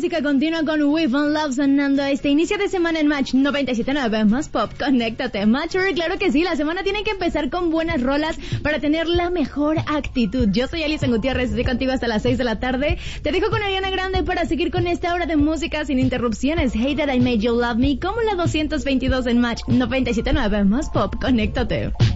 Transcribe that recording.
música continua con We Found Love sonando este inicio de semana en Match 97.9 más pop. Conéctate, Matcher. Claro que sí, la semana tiene que empezar con buenas rolas para tener la mejor actitud. Yo soy Alison Gutiérrez, estoy contigo hasta las 6 de la tarde. Te dejo con Ariana Grande para seguir con esta hora de música sin interrupciones. Hey That I Made You Love Me, como la 222 en Match 97.9 más pop. Conéctate.